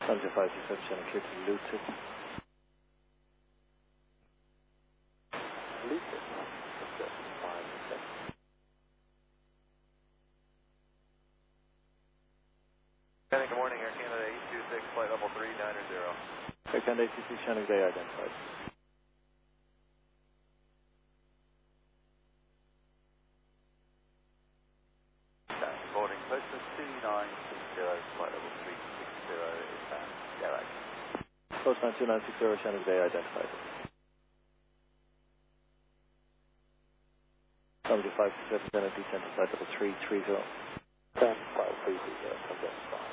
Thunder 527 Channel clear to Luton. Luton. Thunder 527. Good morning, Air Canada 826, flight level 390. Air Canada 826 Channel Bay identified. Boarding posted 2960, flight level 360 is garage. Postman 2960 Channel Bay identified. Thunder 527 Channel descent to flight level 330. Stand by 330, Thunder 5.